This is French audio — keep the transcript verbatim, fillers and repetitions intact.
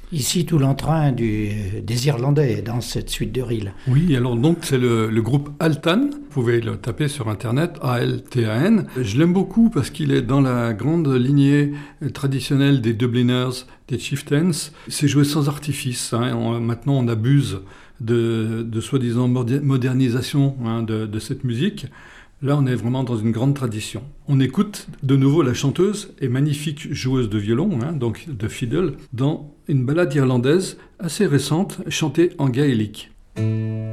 Ici, tout l'entrain du, des Irlandais dans cette suite de Reel. Oui, alors donc c'est le, le groupe Altan. Vous pouvez le taper sur internet, A L T A N. Je l'aime beaucoup parce qu'il est dans la grande lignée traditionnelle des Dubliners, des Chieftains. C'est joué sans artifice. Hein. On, maintenant, on abuse de, de soi-disant modernisation hein, de, de cette musique. Là, on est vraiment dans une grande tradition. On écoute de nouveau la chanteuse et magnifique joueuse de violon, hein, donc de fiddle, dans une ballade irlandaise assez récente chantée en gaélique.